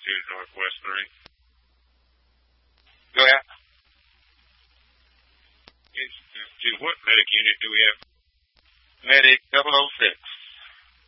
Northwest 3. Go ahead. What medic unit do we have? Medic 006.